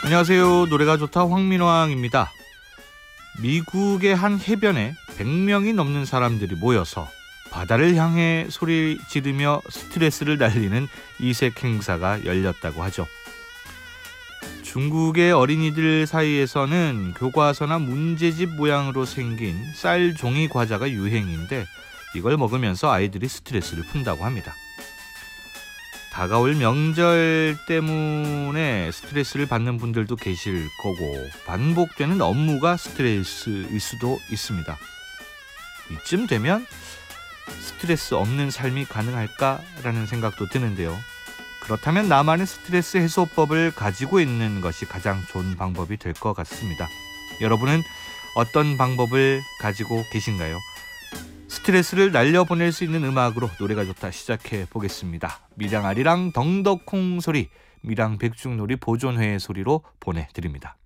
안녕하세요. 노래가 좋다 황민왕입니다. 미국의 한 해변에 100명이 넘는 사람들이 모여서 바다를 향해 소리 지르며 스트레스를 날리는 이색 행사가 열렸다고 하죠. 중국의 어린이들 사이에서는 교과서나 문제집 모양으로 생긴 쌀 종이 과자가 유행인데 이걸 먹으면서 아이들이 스트레스를 푼다고 합니다. 다가올 명절 때문에 스트레스를 받는 분들도 계실 거고 반복되는 업무가 스트레스일 수도 있습니다. 이쯤 되면 스트레스 없는 삶이 가능할까라는 생각도 드는데요. 그렇다면 나만의 스트레스 해소법을 가지고 있는 것이 가장 좋은 방법이 될 것 같습니다. 여러분은 어떤 방법을 가지고 계신가요? 스트레스를 날려보낼 수 있는 음악으로 노래가 좋다 시작해 보겠습니다. 미랑 아리랑 덩덕콩 소리, 미랑 백중놀이 보존회의 소리로 보내드립니다.